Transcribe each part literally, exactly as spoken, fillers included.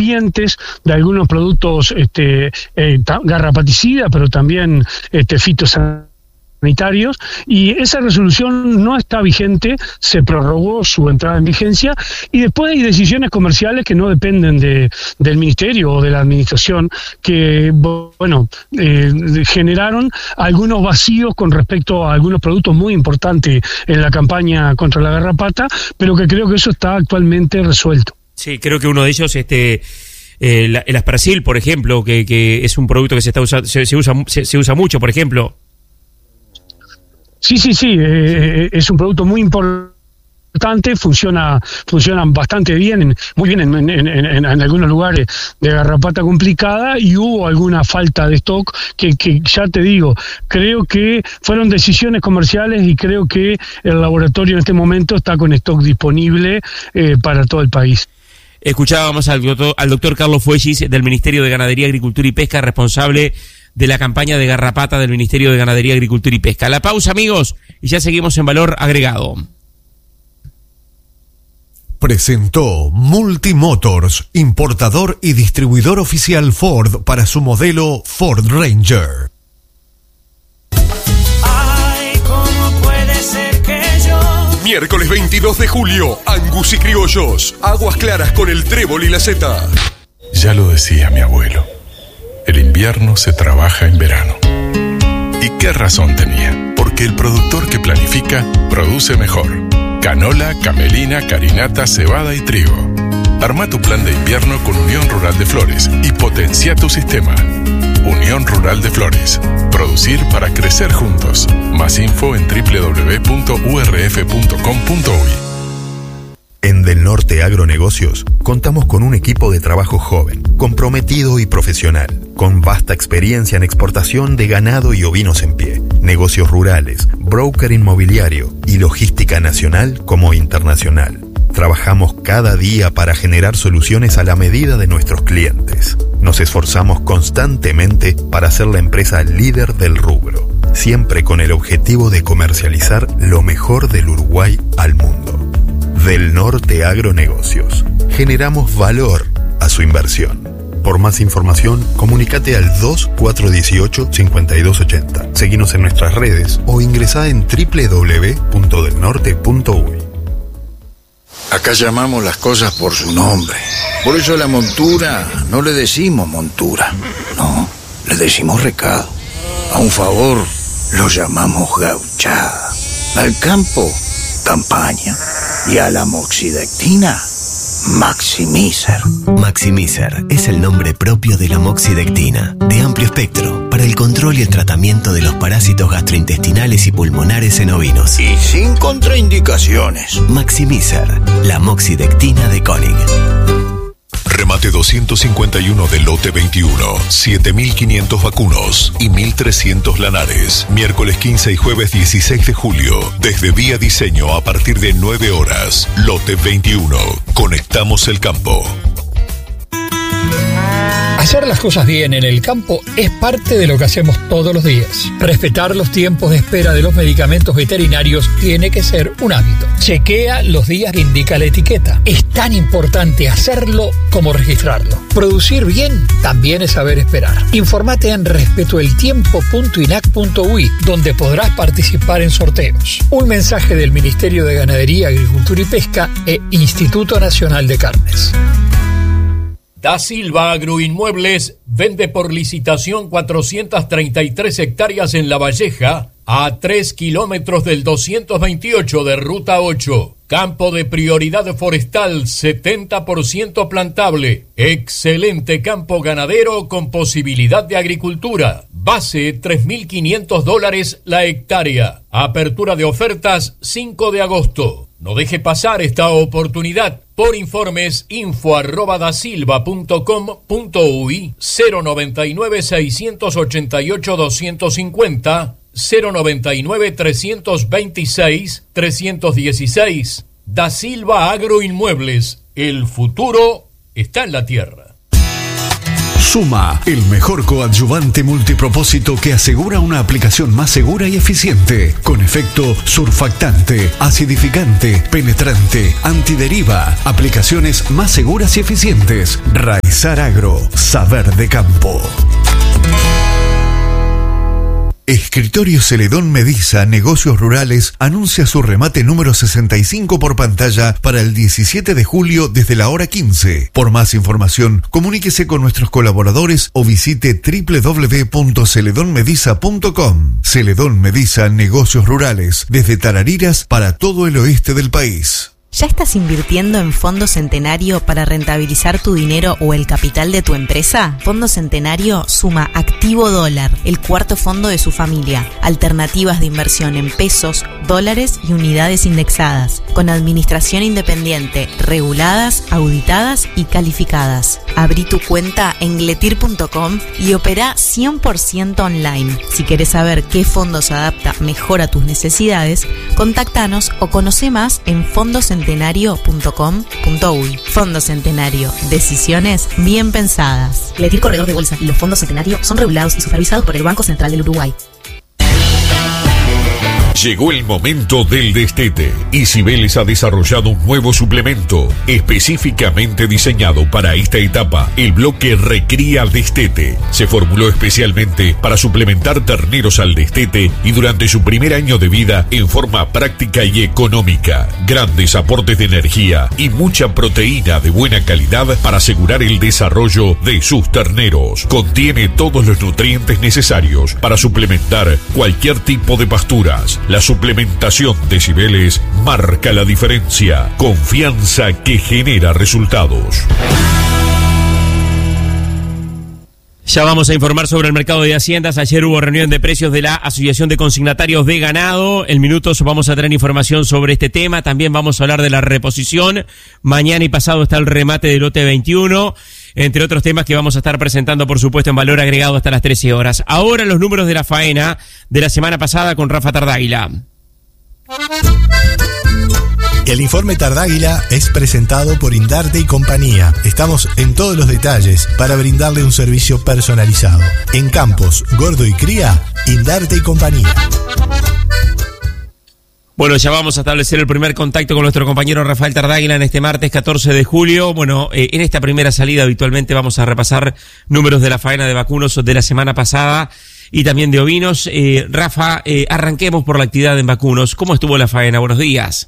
incipientes de algunos productos este, eh, garrapaticidas, pero también este, fitosanitarios, y esa resolución no está vigente, se prorrogó su entrada en vigencia, y después hay decisiones comerciales que no dependen de, del Ministerio o de la Administración, que bueno eh, generaron algunos vacíos con respecto a algunos productos muy importantes en la campaña contra la garrapata, pero que creo que eso está actualmente resuelto. Sí, creo que uno de ellos, este eh, la, el asparacil, por ejemplo, que, que es un producto que se está usando, se, se usa se, se usa mucho, por ejemplo. Sí, sí, sí, eh, es un producto muy importante, funciona funciona bastante bien, en, muy bien en, en, en, en algunos lugares de garrapata complicada, y hubo alguna falta de stock que, que ya te digo, creo que fueron decisiones comerciales, y creo que el laboratorio en este momento está con stock disponible eh, para todo el país. Escuchábamos al doctor, al doctor Carlos Fuellis del Ministerio de Ganadería, Agricultura y Pesca, responsable de la campaña de garrapata del Ministerio de Ganadería, Agricultura y Pesca. La pausa, amigos, y ya seguimos en Valor Agregado. Presentó Multimotors, importador y distribuidor oficial Ford para su modelo Ford Ranger. Ay, ¿cómo puede ser que yo? Miércoles veintidós de julio, Angus y Criollos, Aguas Claras con el trébol y la seta. Ya lo decía mi abuelo, el invierno se trabaja en verano. ¿Y qué razón tenía? Porque el productor que planifica, produce mejor. Canola, camelina, carinata, cebada y trigo. Arma tu plan de invierno con Unión Rural de Flores y potencia tu sistema. Unión Rural de Flores. Producir para crecer juntos. Más info en doble u doble u doble u punto u r f punto com punto u y. En Del Norte Agronegocios contamos con un equipo de trabajo joven, comprometido y profesional, con vasta experiencia en exportación de ganado y ovinos en pie, negocios rurales, broker inmobiliario y logística nacional como internacional. Trabajamos cada día para generar soluciones a la medida de nuestros clientes. Nos esforzamos constantemente para ser la empresa líder del rubro, siempre con el objetivo de comercializar lo mejor del Uruguay al mundo. Del Norte Agronegocios. Generamos valor a su inversión. Por más información, comunícate al dos cuatro uno ocho, cinco dos ocho cero. Seguinos en nuestras redes o ingresá en doble u doble u doble u punto del norte punto u y. Acá llamamos las cosas por su nombre. Por eso a la montura no le decimos montura. No, le decimos recado. A un favor lo llamamos gauchada. Al campo, campaña. Y a la moxidectina, Maximizer. Maximizer es el nombre propio de la moxidectina, de amplio espectro, para el control y el tratamiento de los parásitos gastrointestinales y pulmonares en ovinos. Y sin contraindicaciones. Maximizer, la moxidectina de Koenig. Remate doscientos cincuenta y uno del lote veintiuno, siete mil quinientos vacunos y mil trescientos lanares. Miércoles quince y jueves dieciséis de julio, desde Vía Diseño a partir de nueve horas. Lote veintiuno. Conectamos el campo. Hacer las cosas bien en el campo es parte de lo que hacemos todos los días. Respetar los tiempos de espera de los medicamentos veterinarios tiene que ser un hábito. Chequea los días que indica la etiqueta. Es tan importante hacerlo como registrarlo. Producir bien también es saber esperar. Infórmate en respetoeltiempo punto i n a c punto u y, donde podrás participar en sorteos. Un mensaje del Ministerio de Ganadería, Agricultura y Pesca e Instituto Nacional de Carnes. Da Silva Agroinmuebles vende por licitación cuatrocientas treinta y tres hectáreas en La Valleja, a tres kilómetros del doscientos veintiocho de Ruta ocho. Campo de prioridad forestal, setenta por ciento plantable. Excelente campo ganadero con posibilidad de agricultura. Base tres mil quinientos dólares la hectárea. Apertura de ofertas cinco de agosto. No deje pasar esta oportunidad. Por informes, info arroba dasilva punto com punto u y, cero noventa y nueve, seiscientos ochenta y ocho, doscientos cincuenta, cero noventa y nueve, trescientos veintiséis, trescientos dieciséis. Da Silva Agroinmuebles. El futuro está en la tierra. Suma, el mejor coadyuvante multipropósito que asegura una aplicación más segura y eficiente, con efecto surfactante, acidificante, penetrante, antideriva, aplicaciones más seguras y eficientes. Raizar Agro, saber de campo. Escritorio Celedón Mediza Negocios Rurales anuncia su remate número sesenta y cinco por pantalla para el diecisiete de julio desde la hora quince. Por más información, comuníquese con nuestros colaboradores o visite doble u doble u doble u punto celedón mediza punto com. Celedón Mediza Negocios Rurales, desde Tarariras para todo el oeste del país. ¿Ya estás invirtiendo en Fondo Centenario para rentabilizar tu dinero o el capital de tu empresa? Fondo Centenario suma Activo Dólar, el cuarto fondo de su familia. Alternativas de inversión en pesos, dólares y unidades indexadas, con administración independiente, reguladas, auditadas y calificadas. Abrí tu cuenta en gletir punto com y opera cien por ciento online. Si querés saber qué fondo se adapta mejor a tus necesidades, contáctanos o conoce más en fondos centenario punto com punto uy. Fondo Centenario, decisiones bien pensadas. Gletir Corredor de Bolsa y los fondos Centenario son regulados y supervisados por el Banco Central del Uruguay. Llegó el momento del destete y Cibeles ha desarrollado un nuevo suplemento específicamente diseñado para esta etapa, el bloque Recría Destete. Se formuló especialmente para suplementar terneros al destete y durante su primer año de vida en forma práctica y económica. Grandes aportes de energía y mucha proteína de buena calidad para asegurar el desarrollo de sus terneros. Contiene todos los nutrientes necesarios para suplementar cualquier tipo de pasturas. La suplementación de Cibeles marca la diferencia. Confianza que genera resultados. Ya vamos a informar sobre el mercado de haciendas. Ayer hubo reunión de precios de la Asociación de Consignatarios de Ganado. En minutos vamos a tener información sobre este tema. También vamos a hablar de la reposición. Mañana y pasado está el remate del lote veintiuno. Entre otros temas que vamos a estar presentando, por supuesto, en Valor Agregado hasta las trece horas. Ahora los números de la faena de la semana pasada con Rafa Tardáguila. El informe Tardáguila es presentado por Indarte y Compañía. Estamos en todos los detalles para brindarle un servicio personalizado. En Campos, Gordo y Cría, Indarte y Compañía. Bueno, ya vamos a establecer el primer contacto con nuestro compañero Rafael Tardáguila en este martes catorce de julio. Bueno, eh, en esta primera salida habitualmente vamos a repasar números de la faena de vacunos de la semana pasada y también de ovinos. Eh, Rafa, eh, arranquemos por la actividad en vacunos. ¿Cómo estuvo la faena? Buenos días.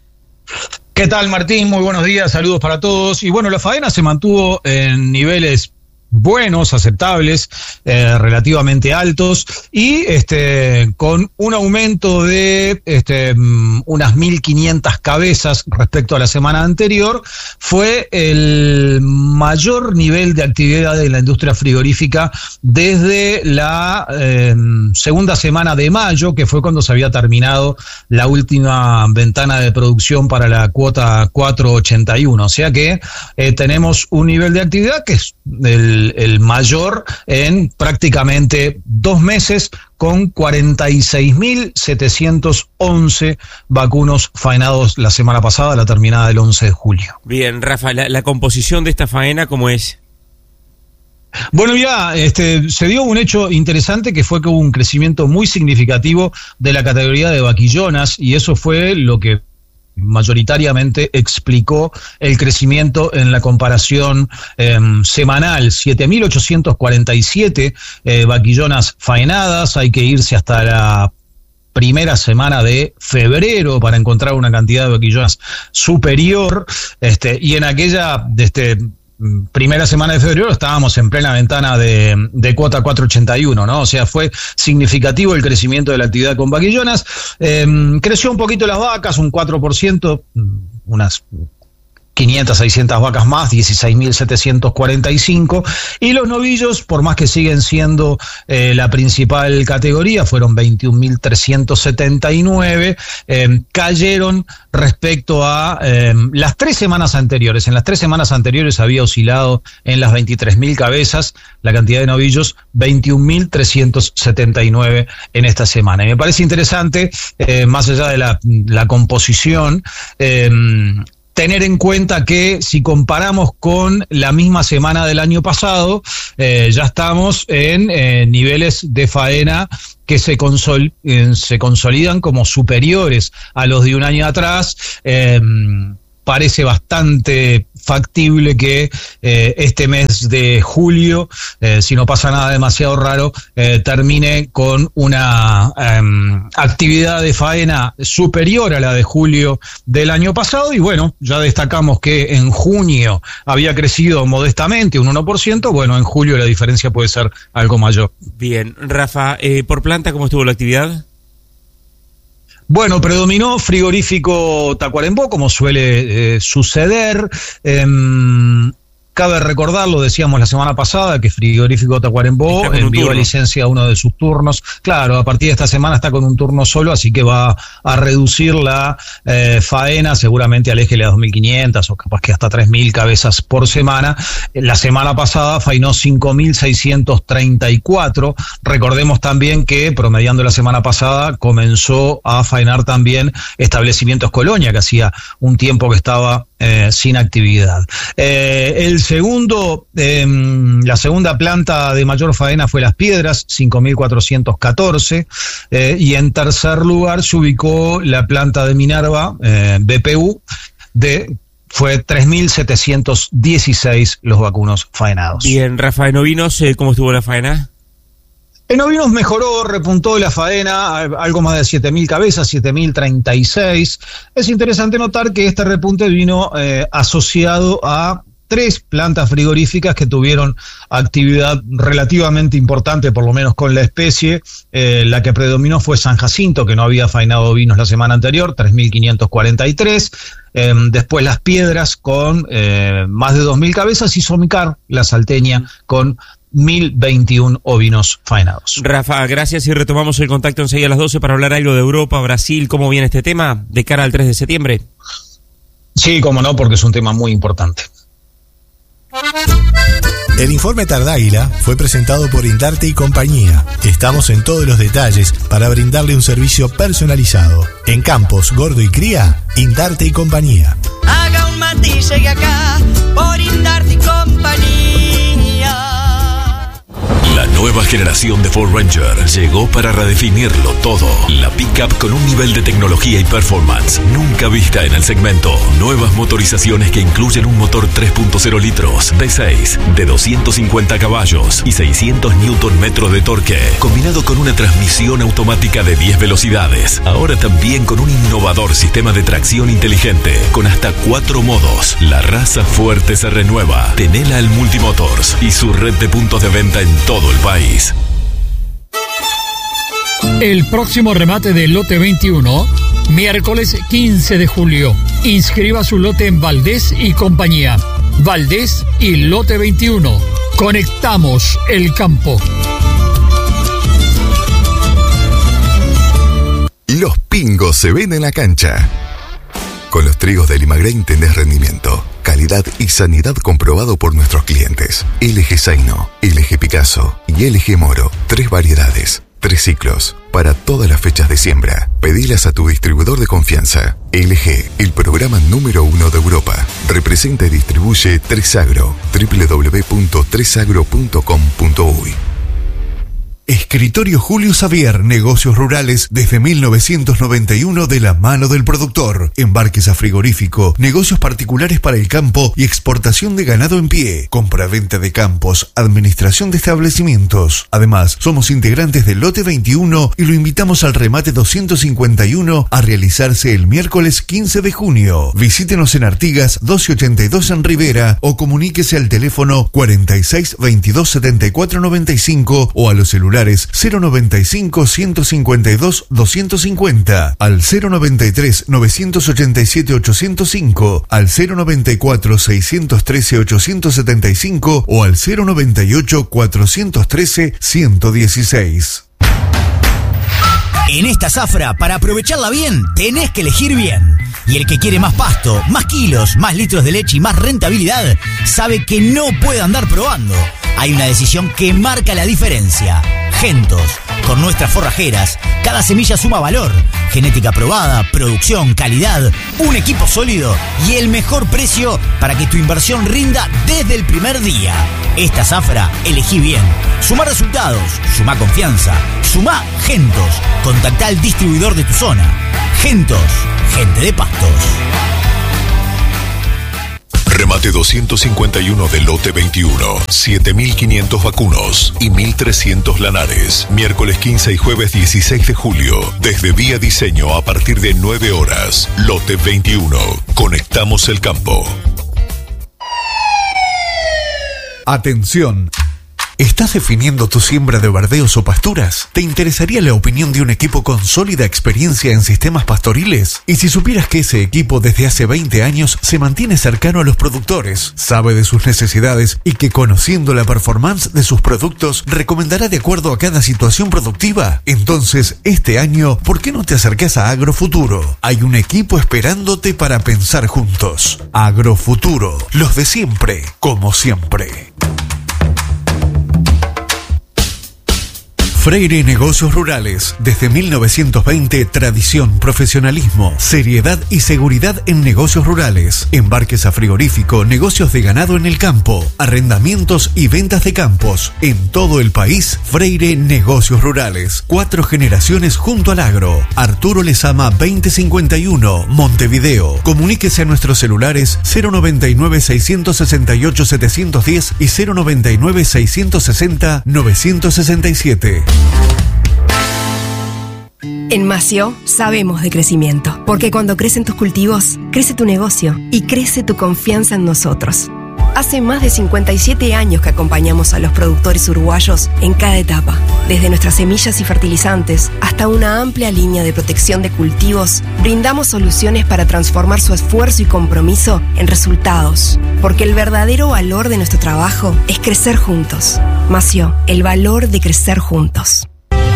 ¿Qué tal, Martín? Muy buenos días, saludos para todos. Y bueno, la faena se mantuvo en niveles buenos, aceptables, eh, relativamente altos y este con un aumento de este unas mil quinientas cabezas respecto a la semana anterior. Fue el mayor nivel de actividad de la industria frigorífica desde la eh, segunda semana de mayo, que fue cuando se había terminado la última ventana de producción para la cuota cuatro ochenta y uno. O sea que eh, tenemos un nivel de actividad que es el El, el mayor en prácticamente dos meses, con cuarenta y seis mil setecientos once vacunos faenados la semana pasada, la terminada del once de julio. Bien, Rafa, la, la composición de esta faena, ¿cómo es? Bueno, ya este, se dio un hecho interesante, que fue que hubo un crecimiento muy significativo de la categoría de vaquillonas, y eso fue lo que mayoritariamente explicó el crecimiento en la comparación eh, semanal. siete mil ochocientos cuarenta y siete eh, vaquillonas faenadas. Hay que irse hasta la primera semana de febrero para encontrar una cantidad de vaquillonas superior, este, y en aquella este, primera semana de febrero estábamos en plena ventana de, de cuota cuatro ochenta y uno, ¿no? O sea, fue significativo el crecimiento de la actividad con vaquillonas. Eh, creció un poquito las vacas, un cuatro por ciento, unas quinientas, seiscientas vacas más, dieciséis mil setecientos cuarenta y cinco, y los novillos, por más que siguen siendo eh, la principal categoría, fueron veintiún mil trescientos setenta y nueve, eh, cayeron respecto a eh, las tres semanas anteriores. En las tres semanas anteriores había oscilado en las veintitrés mil cabezas la cantidad de novillos, veintiún mil trescientos setenta y nueve en esta semana. Y me parece interesante, eh, más allá de la, la composición, eh, tener en cuenta que si comparamos con la misma semana del año pasado, eh, ya estamos en eh, niveles de faena que se, consol eh, se consolidan como superiores a los de un año atrás. Eh, parece bastante factible que eh, este mes de julio, eh, si no pasa nada demasiado raro, eh, termine con una eh, actividad de faena superior a la de julio del año pasado. Y bueno, ya destacamos que en junio había crecido modestamente un uno por ciento, bueno, en julio la diferencia puede ser algo mayor. Bien, Rafa, eh, por planta, ¿cómo estuvo la actividad? Bueno, predominó frigorífico Tacuarembó, como suele eh, suceder. Eh, Cabe recordar, lo decíamos la semana pasada, que Frigorífico Tacuarembó envió a licencia a uno de sus turnos. Claro, a partir de esta semana está con un turno solo, así que va a reducir la eh, faena, seguramente aléjele a dos mil quinientas o capaz que hasta tres mil cabezas por semana. La semana pasada faenó cinco mil seiscientos treinta y cuatro. Recordemos también que, promediando la semana pasada, comenzó a faenar también Establecimientos Colonia, que hacía un tiempo que estaba eh, sin actividad. Eh, el segundo, eh, la segunda planta de mayor faena fue Las Piedras, cinco mil cuatrocientos catorce, eh, y en tercer lugar se ubicó la planta de Minerva, eh, B P U, de fue tres mil setecientos dieciséis los vacunos faenados. Bien, Rafa, en ovinos, ¿cómo estuvo la faena? En ovinos mejoró, repuntó la faena, algo más de siete mil cabezas, siete mil treinta y seis. Es interesante notar que este repunte vino eh, asociado a tres plantas frigoríficas que tuvieron actividad relativamente importante, por lo menos con la especie. Eh, la que predominó fue San Jacinto, que no había faenado vinos la semana anterior, tres mil quinientos cuarenta y tres. Eh, después Las Piedras con eh, más de dos mil cabezas y Somicar, la salteña, con mil veintiún ovinos faenados. Rafa, gracias, y retomamos el contacto enseguida a las doce para hablar algo de Europa, Brasil, cómo viene este tema de cara al tres de septiembre. Sí, cómo no, porque es un tema muy importante. El informe Tardáguila fue presentado por Indarte y compañía. Estamos en todos los detalles para brindarle un servicio personalizado. En Campos, Gordo y Cría, Indarte y compañía. Haga un mate y llegue acá por Indarte y compañía. La nueva generación de Ford Ranger llegó para redefinirlo todo. La pickup con un nivel de tecnología y performance nunca vista en el segmento. Nuevas motorizaciones que incluyen un motor tres punto cero litros V seis de doscientos cincuenta caballos y seiscientos newton metros de torque, combinado con una transmisión automática de diez velocidades. Ahora también con un innovador sistema de tracción inteligente con hasta cuatro modos. La raza fuerte se renueva. Tenela al Multimotors y su red de puntos de venta en todo el país. El próximo remate del lote veintiuno, miércoles quince de julio. Inscriba su lote en Valdés y compañía. Valdés y lote veintiuno. Conectamos el campo. Los pingos se ven en la cancha. Con los trigos de Limagrain tenés rendimiento, calidad y sanidad comprobado por nuestros clientes. L G Zaino, L G Picasso y L G Moro. Tres variedades, tres ciclos, para todas las fechas de siembra. Pedilas a tu distribuidor de confianza. L G, el programa número uno de Europa. Representa y distribuye tres agro. doble u doble u doble u punto tres agro punto com punto uy. Escritorio Julio Xavier, negocios rurales desde mil novecientos noventa y uno de la mano del productor. Embarques a frigorífico, negocios particulares para el campo y exportación de ganado en pie. Compra-venta de campos, administración de establecimientos. Además, somos integrantes del lote veintiuno y lo invitamos al remate doscientos cincuenta y uno a realizarse el miércoles quince de junio. Visítenos en Artigas doscientos ochenta y dos en Rivera o comuníquese al teléfono cuarenta y seis veintidós setenta y cuatro noventa y cinco o a los celulares cero noventa y cinco ciento cincuenta y dos doscientos cincuenta, al cero noventa y tres novecientos ochenta y siete ochocientos cinco, al cero noventa y cuatro seiscientos trece ochocientos setenta y cinco o al cero noventa y ocho cuatrocientos trece ciento dieciséis. En esta zafra, para aprovecharla bien, tenés que elegir bien. Y el que quiere más pasto, más kilos, más litros de leche y más rentabilidad, sabe que no puede andar probando. Hay una decisión que marca la diferencia. Gentos. Con nuestras forrajeras, cada semilla suma valor. Genética probada, producción, calidad, un equipo sólido y el mejor precio para que tu inversión rinda desde el primer día. Esta zafra, elegí bien. Suma resultados, suma confianza, suma Gentos. Contactá al distribuidor de tu zona. Gentos, gente de Pastos. Remate doscientos cincuenta y uno de lote veintiuno, siete mil quinientos vacunos y mil trescientos lanares. Miércoles quince y jueves dieciséis de julio. Desde Vía Diseño a partir de nueve horas. Lote veintiuno. Conectamos el campo. Atención. ¿Estás definiendo tu siembra de verdeos o pasturas? ¿Te interesaría la opinión de un equipo con sólida experiencia en sistemas pastoriles? Y si supieras que ese equipo desde hace veinte años se mantiene cercano a los productores, sabe de sus necesidades y que conociendo la performance de sus productos recomendará de acuerdo a cada situación productiva? Entonces, este año, ¿por qué no te acercas a Agrofuturo? Hay un equipo esperándote para pensar juntos. Agrofuturo, los de siempre, como siempre. Freire Negocios Rurales. Desde mil novecientos veinte, tradición, profesionalismo, seriedad y seguridad en negocios rurales. Embarques a frigorífico, negocios de ganado en el campo, arrendamientos y ventas de campos. En todo el país, Freire Negocios Rurales. Cuatro generaciones junto al agro. Arturo Lezama veinte cincuenta y uno, Montevideo. Comuníquese a nuestros celulares cero noventa y nueve, seiscientos sesenta y ocho, setecientos diez y cero noventa y nueve, seiscientos sesenta, novecientos sesenta y siete. En Mació sabemos de crecimiento, porque cuando crecen tus cultivos, crece tu negocio y crece tu confianza en nosotros. Hace más de cincuenta y siete años que acompañamos a los productores uruguayos en cada etapa, desde nuestras semillas y fertilizantes hasta una amplia línea de protección de cultivos. Brindamos soluciones para transformar su esfuerzo y compromiso en resultados, porque el verdadero valor de nuestro trabajo es crecer juntos. Mació, el valor de crecer juntos.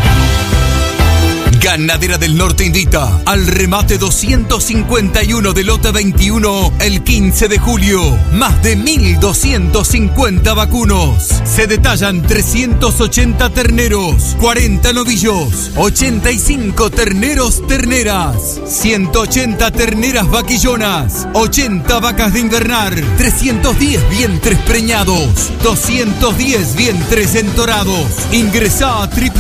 Ganadera del Norte invita al remate doscientos cincuenta y uno de lote veintiuno el quince de julio. Más de mil doscientos cincuenta vacunos. Se detallan trescientos ochenta terneros, cuarenta novillos, ochenta y cinco terneros terneras, ciento ochenta terneras vaquillonas, ochenta vacas de invernar, trescientos diez vientres preñados, doscientos diez vientres entorados. Ingresá a triple